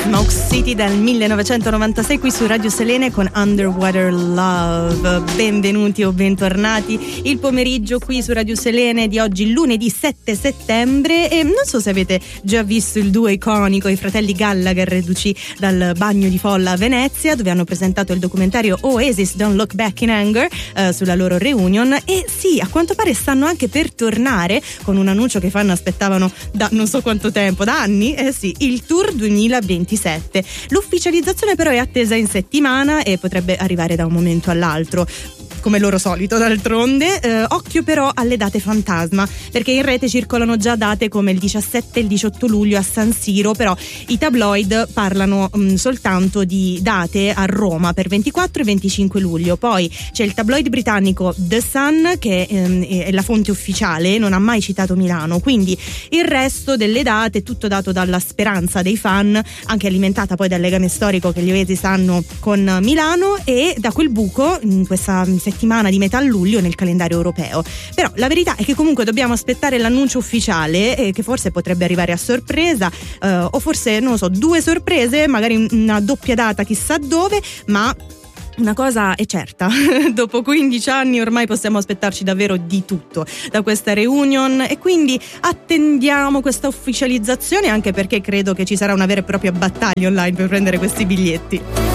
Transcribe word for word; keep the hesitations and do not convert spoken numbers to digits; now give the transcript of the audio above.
Smoke City dal millenovecentonovantasei qui su Radio Selene con Underwater Love. Benvenuti o bentornati il pomeriggio qui su Radio Selene di oggi, lunedì sette settembre. E non so se avete già visto il duo iconico, i fratelli Gallagher, reduci dal bagno di folla a Venezia, dove hanno presentato il documentario Oasis Don't Look Back in Anger eh, sulla loro reunion. E sì, a quanto pare stanno anche per tornare con un annuncio che fanno aspettavano da non so quanto tempo, da anni. Eh sì, il tour duemilaventisette. L'ufficializzazione però è attesa in settimana e potrebbe arrivare da un momento all'altro, come loro solito d'altronde. Eh, occhio però alle date fantasma, perché in rete circolano già date come il diciassette e il diciotto luglio a San Siro, però i tabloid parlano mh, soltanto di date a Roma per ventiquattro e venticinque luglio. Poi c'è il tabloid britannico The Sun che ehm, è la fonte ufficiale, non ha mai citato Milano, quindi il resto delle date è tutto dato dalla speranza dei fan, anche alimentata poi dal legame storico che gli Oasis hanno con Milano, e da quel buco in questa settimana di metà luglio nel calendario europeo. Però la verità è che comunque dobbiamo aspettare l'annuncio ufficiale, eh, che forse potrebbe arrivare a sorpresa, eh, o forse non lo so, due sorprese, magari una doppia data chissà dove, ma una cosa è certa, dopo quindici anni ormai possiamo aspettarci davvero di tutto da questa reunion, e quindi attendiamo questa ufficializzazione, anche perché credo che ci sarà una vera e propria battaglia online per prendere questi biglietti.